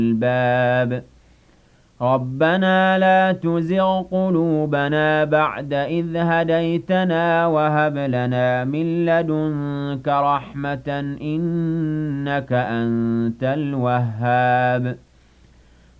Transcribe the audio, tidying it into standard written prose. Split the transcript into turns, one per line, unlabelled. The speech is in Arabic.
الْبَابِ رَبَّنَا لَا تُزِغْ قُلُوبَنَا بَعْدَ إِذْ هَدَيْتَنَا وَهَبْ لَنَا مِن لَّدُنكَ رَحْمَةً ۖ إِنَّكَ أَنتَ الْوَهَّابُ